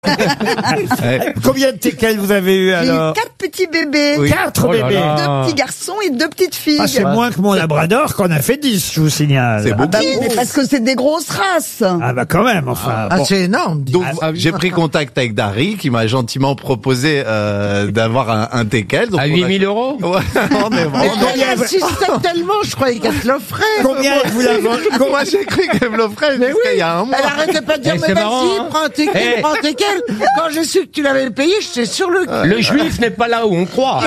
Combien de teckels vous avez eu alors? J'ai 4 petits bébés. Oui. 4 bébés. 2 petits garçons et 2 petites filles. Ah, c'est moins que mon labrador qu'on a fait 10, je vous signale. C'est beaucoup. Bah oui, mais parce que c'est des grosses races. Ah bah quand même, enfin. Ah, bon. c'est énorme. Donc j'ai pris contact avec Dari qui m'a gentiment proposé d'avoir un teckel. Donc, À 8 000 euros? Ouais, non, mais Mais vraiment. elle insistait tellement, je croyais qu'elle te l'offrait. Combien vous l'avez? Moi j'ai cru qu'elle me l'offrait jusqu'à il y a un mois. Elle arrêtait pas de dire, Eh, mais c'est vas-y, marrant, hein. prends un teckel, Eh. prends un teckel. Quand j'ai su que tu l'avais payé, j'étais sur le cul. Le juif n'est pas là où on croit.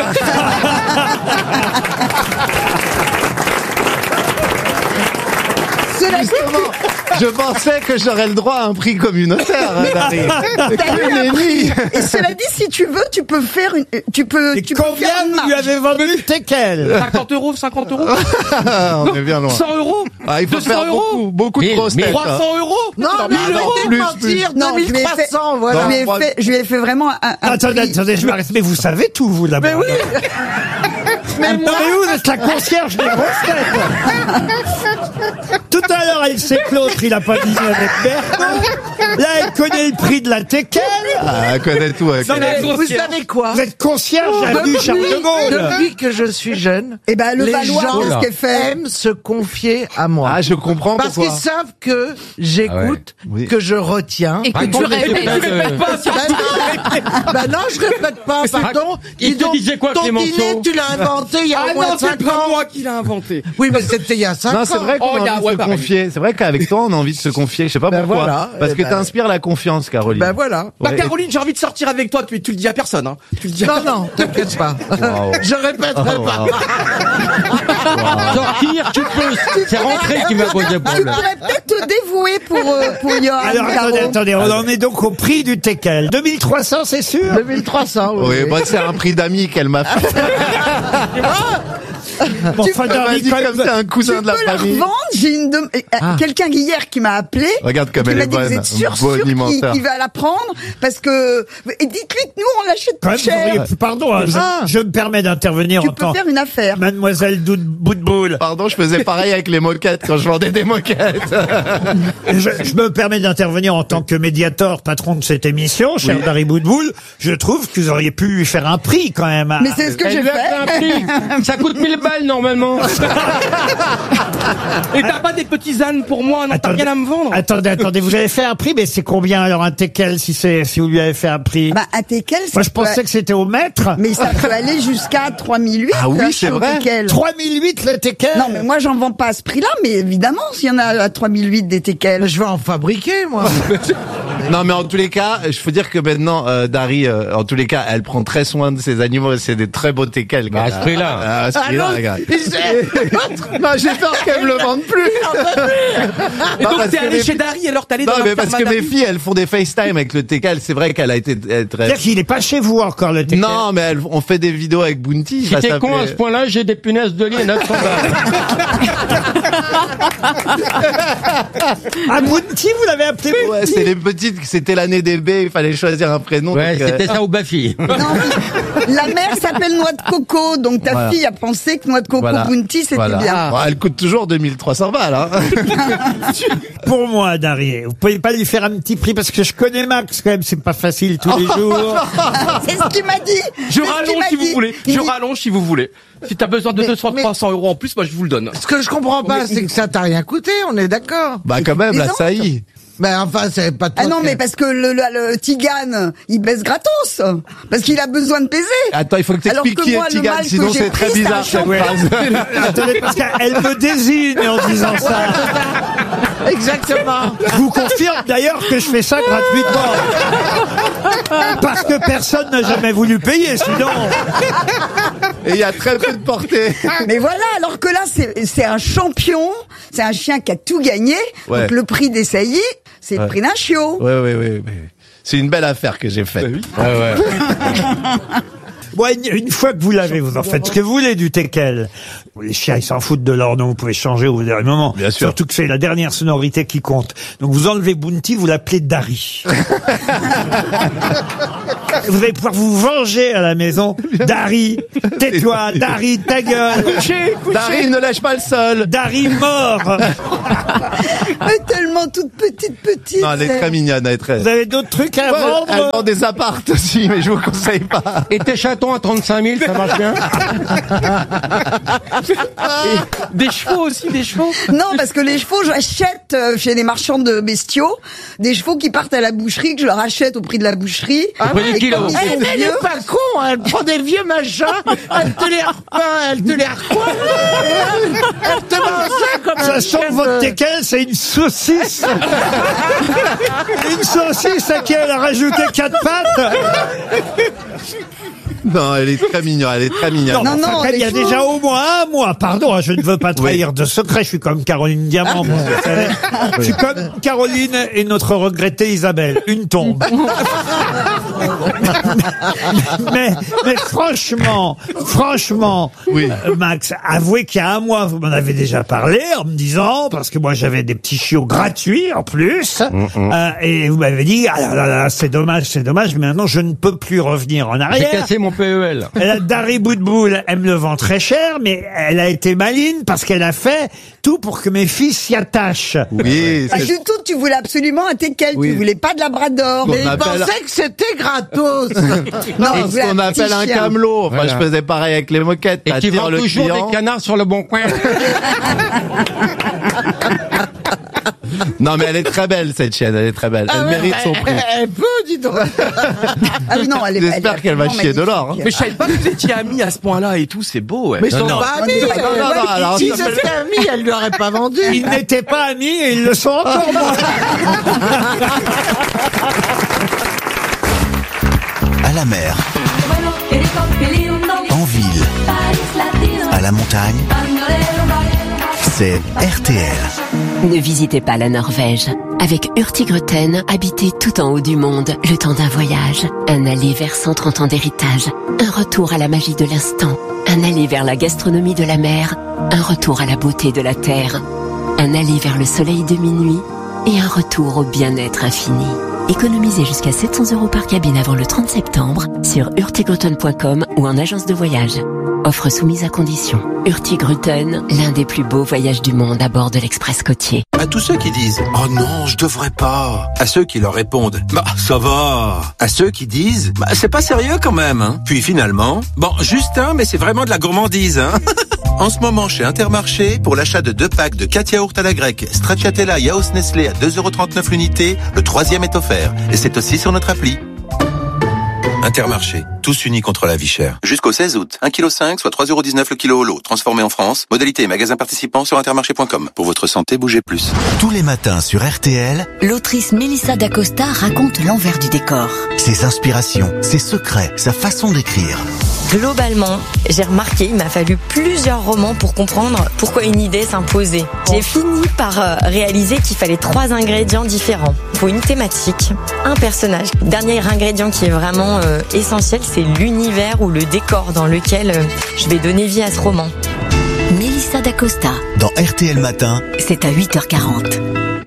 Justement, je pensais que j'aurais le droit à un prix communautaire, Dari. Et cela dit, si tu veux, tu peux faire une, tu peux Et faire combien une vous lui marge. avez vendu le teckel? 50 euros, 50 euros? On est bien loin. 100 euros? Ah, il faut 200 faire euros? beaucoup de grosses têtes. 300 euros? Non, mais arrêtez de plus, mentir, Non, je lui ai fait- 2300, voilà. Je lui ai fait, je lui ai fait vraiment un Attendez, prix. attendez, je m'arrête. Mais vous savez tout, vous, là-bas. Mais oui. Mais non, mais vous êtes la concierge des grosses têtes. Tout à l'heure, elle sait que l'autre, il a pas dîné avec Bertrand. Là, elle connaît le prix de la teckel. Ah, elle connaît tout. Elle Non, connaît. mais Vous savez quoi? Vous êtes concierge avenue Charles de Gaulle. Depuis que je suis jeune, Eh ben, le les Valois, gens qu'est-ce qu'elle fait? aiment se confier à moi. Ah, je comprends Parce pourquoi. qu'ils savent que j'écoute, Oui. que je retiens. Et que tu Raconte-les répètes. plein de- Bah non, je répète pas, pardon. il Dis te donc, disait quoi, ton Clémenceau? dîner, tu l'as inventé il y a au moins 5 ans. qui l'ai inventé. Oui, mais c'était il y a 5 ans. Non, c'est vrai qu'on Oh, a y a- envie ouais, de se pareil. confier. C'est vrai qu'avec toi, on a envie de se confier. Je sais pas Ben pourquoi. voilà. Parce que Ben- t'inspires la confiance, Caroline. Ben voilà. Bah Ouais. Caroline, j'ai envie de sortir avec toi, tu le dis à personne, hein. Tu le dis à Non, non, t'inquiète pas. Wow. Je répéterai Oh, pas. wow. Sortir, tu peux. C'est rentré qui m'a posé Tu problème. pourrais peut-être te dévouer pour Johan. Alors, Caro. attendez, on en est donc au prix du teckel. 2300, c'est sûr? 2300, oui. Oui, moi, c'est un prix d'amis qu'elle m'a fait. Bon, enfin, Elle m'a Dari, dit quand comme même- c'est un cousin Tu de la peux la famille. revendre. J'ai une quelqu'un hier qui m'a appelé. Regarde comme qui elle m'a est dit, bonne. vous êtes sûr Bon qu'il alimentaire. va la prendre parce que et dites-lui que nous on l'achète Quand plus même, vous cher. auriez pu- pardon, hein, je me permets d'intervenir Tu en peux tant faire une affaire. Mademoiselle Boutboul. Pardon, je faisais pareil avec les moquettes quand je vendais des moquettes. Je me permets d'intervenir en tant que médiateur, patron de cette émission, cher Dari Boutboul. Je trouve que vous auriez pu lui faire un prix quand même. Mais c'est ce que j'ai Elle lui a fait. fait un prix. Ça coûte 1000 balles normalement. Et t'as pas des petits ânes pour moi, non? T'as rien à me vendre? Attendez, vous avez fait un prix, mais c'est combien alors un teckel si vous lui avez fait un prix? Bah, un teckel, Moi je pensais que c'était au mètre. mais ça peut aller jusqu'à 3008. Ah oui, là, c'est au vrai. teckel. 3008 le teckel. Non, mais moi, j'en vends pas à ce prix-là, mais évidemment, s'il y en a à 3008 des teckels. Je vais en fabriquer, moi. Non, mais en tous les cas, je peux dire que maintenant, Dari, en tous les cas, elle prend très soin de ses animaux. C'est des très beaux teckels. Bah, à ce prix-là. À ce prix-là, non, regarde. il sait. Non, j'ai peur qu'elle me le vende plus. Et Non, donc parce t'es que allé mes- chez Dari, alors t'es allé Non, dans mais parce que mes l'enferme filles, elles font des FaceTime avec le teckel. C'est vrai qu'elle a été très... C'est-à-dire qu'il est pas chez vous encore le teckel. Non, mais on fait des vidéos avec Bounty. Si ça t'es con s'appelait- à ce point-là, j'ai des punaises de lit à 900 balles. Ah, Bounty, vous l'avez appelé Bounty? Ouais, c'est les petites, c'était l'année des bébés, il fallait choisir un prénom. Ouais, donc, c'était ça au Bafi. Non, la mère s'appelle Noix de Coco, donc ta Voilà. fille a pensé que Noix de Coco Voilà. Bounty, c'était Voilà. bien. Bon, elle coûte toujours 2300 balles. Hein. Pour moi, Dari, vous pouvez pas lui faire un petit prix parce que je connais Max quand même, c'est pas facile tous les jours. C'est ce qu'il m'a dit. Je C'est ce qu'il rallonge m'a si vous dit. voulez. Il Je dit- rallonge si vous voulez. Si t'as besoin de Mais- 200-300 euros en plus, moi je vous le donne. Ce que je comprends pas, c'est que ça t'a rien coûté, on est d'accord. Bah quand même, la Disons. saillie. Ben enfin, c'est pas toi Ah non, qui- mais parce que le Tigane, il baisse gratos. Parce qu'il a besoin de peser. Attends, il faut que Alors t'expliques que qui moi, est le Tigane, mal que sinon j'ai c'est très pris, c'est un bizarre cette champion. phrase. Attendez, parce qu'elle me désigne en disant ça. Exactement. Je vous confirme d'ailleurs que je fais ça gratuitement. Parce que personne n'a jamais voulu payer, sinon. Et il y a très peu de portée. Mais voilà, alors que là, c'est un champion, c'est un chien qui a tout gagné. Ouais. Donc le prix des saillies, c'est le prix d'un chiot. Ouais. C'est une belle affaire que j'ai faite. Bon, une fois que vous l'avez, vous en faites ce que vous voulez du teckel. Les chiens, ils s'en foutent de leur nom, vous pouvez changer au dernier moment. Bien sûr. Surtout que c'est la dernière sonorité qui compte. Donc vous enlevez Bounty, vous l'appelez Dari. Vous allez pouvoir vous venger à la maison. Dari, tais-toi. Dari, ta gueule. Dari, ne lâche pas le sol. Dari mort. Elle est tellement toute petite. Non, elle est très mignonne, elle est très... Vous avez d'autres trucs à Ouais, elle vendre? vend des appartes aussi, mais je vous conseille pas. Et tes chatons à 35 000, ça marche bien? Des chevaux aussi, des chevaux? Non, parce que les chevaux, j'achète chez les marchands de bestiaux des chevaux qui partent à la boucherie, que je leur achète au prix de la boucherie. Au prix du Et kilo. comme ils sont Elle est vieux, pas con, elle prend des vieux machins, elle te les repeint, elle te les recoiffe, elle te mange ça comme Ça un sent que chef votre de- teckel, c'est une saucisse. Une saucisse à qui elle a rajouté 4 pattes. Non, elle est très mignonne, elle est très mignonne. Non, enfin, non, quand même, il y a les chevaux- déjà au moins un mois. Pardon, hein, je ne veux pas trahir de secret. Je suis comme Caroline Diamant. moi, vous savez. Je suis comme Caroline et notre regrettée Isabelle. Une tombe. mais franchement, Oui. Max, avouez qu'il y a un mois, vous m'en avez déjà parlé en me disant, parce que moi j'avais des petits chiots gratuits en plus, et vous m'avez dit, ah là là là, c'est dommage, mais maintenant je ne peux plus revenir en J'ai arrière. cassé mon PEL. La Dari Boudboul, elle me le vend très cher, mais elle a été maligne parce qu'elle a fait tout pour que mes fils s'y attachent. Oui, Pas c'est du tout, tu voulais absolument un teckel, Oui. tu voulais pas de labrador. Bon, Mais On il appelle- pensait que c'était gratos. Non, c'est vous ce voulez qu'on un appelle petit un chien. camelot. Enfin, Voilà. je faisais pareil avec les moquettes. Et tu T'attires vends le toujours client. des canards sur le bon coin. Non, mais elle est très belle, cette chienne, elle est très belle. Elle mérite son prix. Elle peut, dis donc. Ah oui, non, elle est J'espère qu'elle va vraiment chier de l'or, magnifique. Mais je savais pas que vous étiez amis à ce point-là et tout, c'est beau, ouais. Mais ils sont non. pas Non, amis. mais c'est pas- Non, alors, S'ils ça étaient amis, elle lui aurait pas vendu. Ils n'étaient pas amis et ils le sont encore moins. À la mer, en ville, à la montagne, c'est RTL. Ne visitez pas la Norvège. Avec Hurtigruten, habitez tout en haut du monde, le temps d'un voyage. Un aller vers 130 ans d'héritage. Un retour à la magie de l'instant. Un aller vers la gastronomie de la mer. Un retour à la beauté de la terre. Un aller vers le soleil de minuit. Et un retour au bien-être infini. Économisez jusqu'à 700 € par cabine avant le 30 septembre sur hurtigruten.com ou en agence de voyage. Offre soumise à condition. Hurtigruten, l'un des plus beaux voyages du monde à bord de l'Express côtier. À tous ceux qui disent « Oh non, je devrais pas ». À ceux qui leur répondent « Bah, ça va ». À ceux qui disent « Bah, c'est pas sérieux quand même, hein ». Puis finalement « Bon, juste un, mais c'est vraiment de la gourmandise, hein ». En ce moment, chez Intermarché, pour l'achat de 2 packs de 4 yaourts à la grecque, Stracciatella Yaourt Nestlé à 2,39 € l'unité, le 3e est offert. Et c'est aussi sur notre appli. Intermarché, tous unis contre la vie chère. Jusqu'au 16 août, 1,5 kg, soit 3,19 € le kilo au lot, transformé en France. Modalité et magasins participants sur intermarché.com. Pour votre santé, bougez plus. Tous les matins sur RTL, L'autrice Melissa d'Acosta raconte l'envers du décor. ses inspirations, ses secrets, sa façon d'écrire. Globalement, j'ai remarqué, il m'a fallu plusieurs romans pour comprendre pourquoi une idée s'imposait. J'ai fini par réaliser qu'il fallait 3 ingrédients différents. Il faut une thématique, un personnage. Dernier ingrédient qui est vraiment essentiel, c'est l'univers ou le décor dans lequel je vais donner vie à ce roman. Melissa d'Acosta, Dans RTL Matin, c'est à 8h40.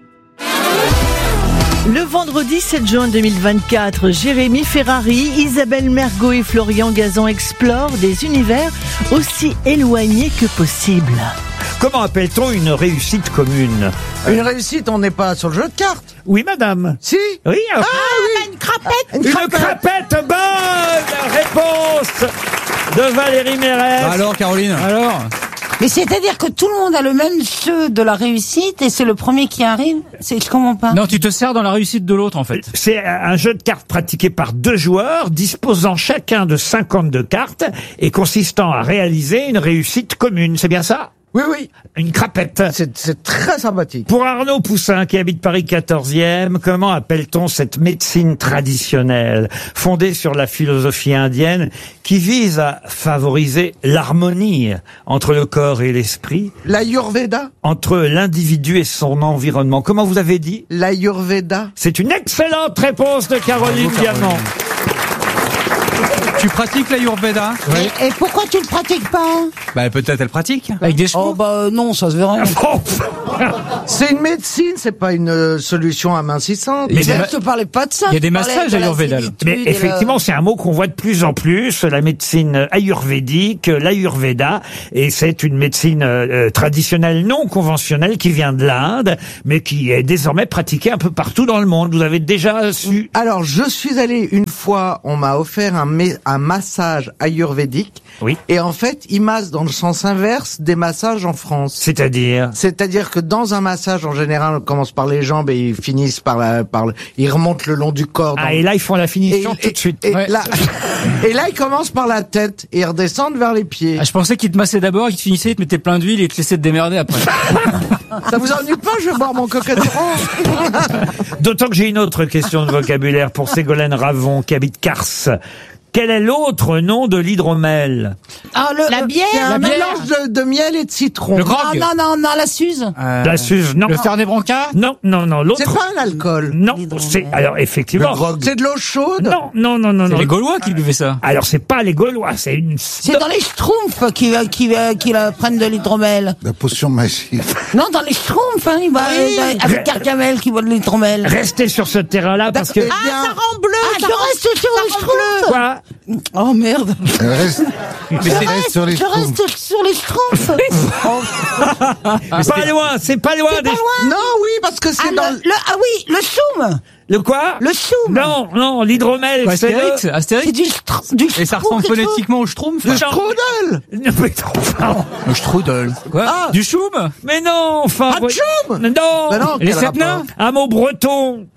Le vendredi 7 juin 2024, Jérémy Ferrari, Isabelle Mergo et Florian Gazan explorent des univers aussi éloignés que possible. Comment appelle-t-on une réussite commune? Une réussite, on n'est pas sur le jeu de cartes. Oui, madame. Si. Oui. Une crapette. Une crapette. Bonne réponse de Valérie Mérès. Alors, Caroline? Alors? Mais c'est-à-dire que tout le monde a le même jeu de la réussite et c'est le premier qui arrive? Je comprends pas. Non, tu te sers dans la réussite de l'autre, en fait. C'est un jeu de cartes pratiqué par 2 joueurs, disposant chacun de 52 cartes et consistant à réaliser une réussite commune. C'est bien ça? Oui, oui. Une crapette. C'est très sympathique. Pour Arnaud Poussin, qui habite Paris 14e, comment appelle-t-on cette médecine traditionnelle, fondée sur la philosophie indienne, qui vise à favoriser l'harmonie entre le corps et l'esprit, L'Ayurveda. entre l'individu et son environnement? Comment vous avez dit? L'Ayurveda. C'est une excellente réponse de Caroline Bravo, Caroline. Diamant. Tu pratiques l'Ayurveda? Et pourquoi tu le pratiques pas? Bah peut-être elle pratique. Avec des chevaux. Oh bah non, ça se verrait. C'est une médecine, c'est pas une solution amincissante. Mais Je ne te parlais pas de ça. il y a des je parlais massages de la ayurvédales. zénitude Mais et effectivement, c'est un mot qu'on voit de plus en plus, la médecine ayurvédique, l'ayurveda, et c'est une médecine traditionnelle non conventionnelle qui vient de l'Inde, mais qui est désormais pratiquée un peu partout dans le monde. Vous avez déjà su... Alors, je suis allé une fois, on m'a offert un massage ayurvédique. Oui. Et en fait, il masse dans le sens inverse des massages en France. C'est-à-dire? C'est-à-dire que dans un massage, en général, on commence par les jambes et ils finissent ils remontent le long du corps. Ah, et là, ils font la finition Et- tout de suite. Et, Ouais. là, et là, ils commencent par la tête et ils redescendent vers les pieds. Ah, je pensais qu'il te massait d'abord, qu'il te finissait, il te mettait plein d'huile et il te laissait te démerder après. Ça vous ennuie pas? Je vais boire mon coca-zéro. D'autant que j'ai une autre question de vocabulaire pour Ségolène Ravon, qui habite Cars. Quel est l'autre nom de l'hydromel? Ah, la bière. C'est un La bière. mélange de miel et de citron. Le grog. Non, la Suze. La Suze, non. Le Fernet Branca? Non, l'autre. C'est pas un alcool. Non, c'est... Alors, effectivement... C'est de l'eau chaude. Non. C'est les Gaulois qui buvaient ça. Alors, c'est pas les Gaulois, c'est une... C'est dans les Schtroumpfs qui prennent de l'hydromel. La potion magique. Non, dans les Schtroumpfs, hein, avec Gargamel qui boit de l'hydromel. Restez sur ce terrain-là, parce que... ça rend bleu. Ah, je reste sur les Schtroumpfs. Quoi? Oh merde. Reste sur les Je reste sur les Schtroumpfs. Pas loin, c'est pas loin. des- Non, oui, parce que c'est dans... le choum. Le quoi? Le choum. Non, l'hydromel, Ouais, c'est Astérix, C'est Astérix. du Et ça ressemble phonétiquement au Schtroumpf. Le strudel. le... Le strudel. Quoi? Ah. Du choum? Mais non, enfin... Ah, tchoum. Non, Bah non, Les quel sept rapport? nains? un mot breton.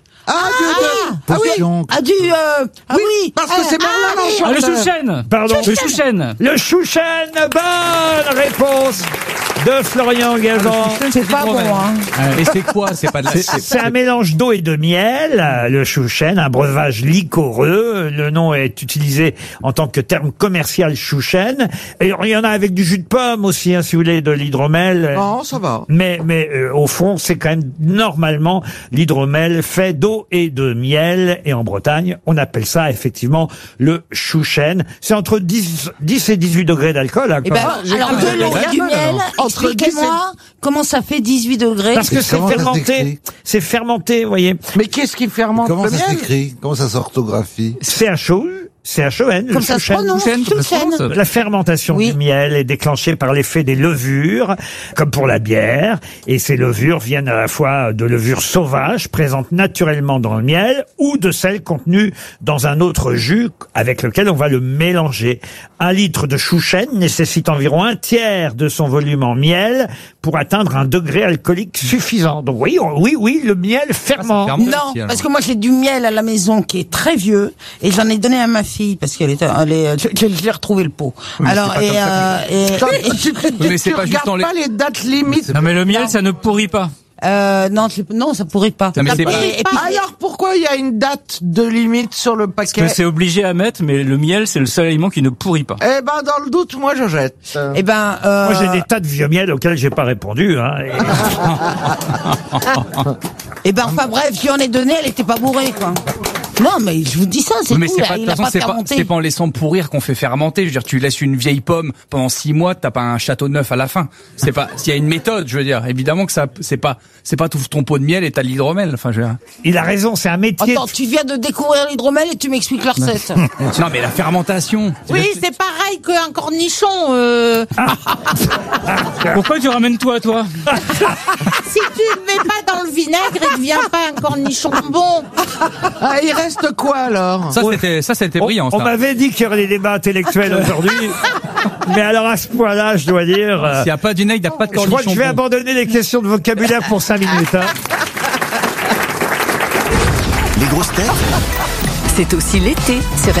Potion. Oui, parce que c'est Merlin l'Enchanteur. Ah, le chouchen. Pardon. Le chouchen. Le chouchen, bonne réponse de Florian Gazan. C'est pas bon, hein. Et c'est quoi? C'est pas de la... C'est un mélange d'eau et de miel, le chouchen, un breuvage liquoreux. Le nom est utilisé en tant que terme commercial chouchen. Et il y en a avec du jus de pomme aussi, hein, si vous voulez, de l'hydromel. Non, ça va. Mais au fond, c'est quand même normalement l'hydromel fait d'eau et de miel. Et en Bretagne, on appelle ça effectivement le chouchen. C'est entre 10 et 18 degrés d'alcool. Hein, Eh quand ben, même. alors de l'eau, du miel, Entre 10 expliquez-moi comment ça fait 18 degrés. Parce que c'est Comment ça fermenté. s'écrit C'est fermenté, vous voyez. Mais qu'est-ce qui fermente Comment le ça miel? s'écrit? Comment ça s'orthographie? C-H-O-U-N. Comme ça se prononce. Chouchen. La fermentation Oui. du miel est déclenchée par l'effet des levures, comme pour la bière. Et ces levures viennent à la fois de levures sauvages, présentes naturellement dans le miel, ou de celles contenues dans un autre jus avec lequel on va le mélanger. 1 litre de chouchen nécessite environ 1/3 de son volume en miel pour atteindre un degré alcoolique suffisant. Donc oui, le miel fermente. Non, parce que moi j'ai du miel à la maison qui est très vieux et j'en ai donné à ma fille parce qu'elle était, je l'ai retrouvé le pot. Alors Mais c'est pas juste regardes dans les... pas les dates limites. Non, mais le miel, ça ne pourrit pas. non, ça pourrit pas. Non, mais c'est pas- Et puis, Alors pourquoi il y a une date de limite sur le Parce paquet? que c'est obligé à mettre, mais le miel, c'est le seul aliment qui ne pourrit pas. Eh ben, dans le doute, moi, je jette. eh ben, Moi, j'ai des tas de vieux miel auxquels j'ai pas répondu. Hein. enfin bref, j'en ai donné, elle était pas bourrée, quoi. Non, mais je vous dis ça, c'est Mais tout. c'est pas, de Il toute a façon, pas c'est pas fermenté. en laissant pourrir qu'on fait fermenter. Je veux dire, tu laisses une vieille pomme pendant 6 mois, t'as pas un château neuf à la fin. C'est pas, s'il y a une méthode, je veux dire, évidemment que ça, c'est pas tout ton pot de miel et t'as de l'hydromel. Enfin, je veux dire. Il a raison, c'est un métier. Attends, tu viens de découvrir l'hydromel et tu m'expliques la recette. Non, mais la fermentation. Oui, c'est pareil qu'un cornichon. Pourquoi tu ramènes toi, toi? Si tu ne mets pas dans le vinaigre, il ne devient pas un cornichon bon. Ah, il reste quoi, alors? Ça, c'était brillant, On ça. m'avait dit qu'il y aurait des débats intellectuels aujourd'hui. Mais alors, à ce point-là, je dois dire... S'il n'y a pas du vinaigre, il n'y a pas de je crois cornichon. que je vais bon. abandonner les questions de vocabulaire pour 5 minutes. Hein. Les grosses têtes C'est aussi l'été sur